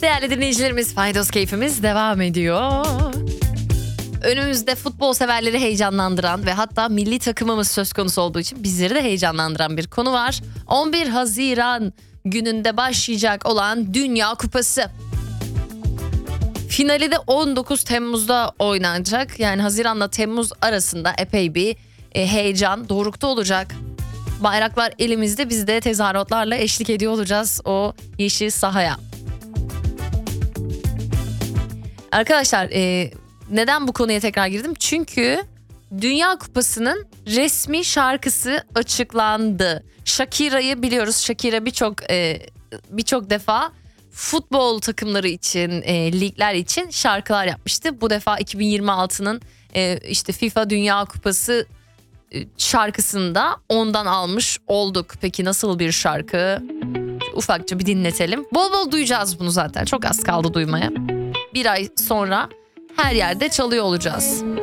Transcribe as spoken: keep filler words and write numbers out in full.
Değerli dinleyicilerimiz, Faydos Keyfimiz devam ediyor. Önümüzde futbol severleri heyecanlandıran ve hatta milli takımımız söz konusu olduğu için bizleri de heyecanlandıran bir konu var. on bir Haziran gününde başlayacak olan Dünya Kupası. Finali de on dokuz Temmuz'da oynanacak. Yani Haziran'la Temmuz arasında epey bir e, heyecan dorukta olacak. Bayraklar elimizde, biz de tezahüratlarla eşlik ediyor olacağız o yeşil sahaya. Arkadaşlar e, neden bu konuya tekrar girdim? Çünkü Dünya Kupası'nın resmi şarkısı açıklandı. Shakira'yı biliyoruz. Shakira birçok e, birçok defa futbol takımları için, e, ligler için şarkılar yapmıştı. Bu defa iki bin yirmi altının e, işte FIFA Dünya Kupası e, şarkısını da ondan almış olduk. Peki nasıl bir şarkı? Ufakça bir dinletelim. Bol bol duyacağız bunu zaten. Çok az kaldı duymaya. Bir ay sonra her yerde çalıyor olacağız.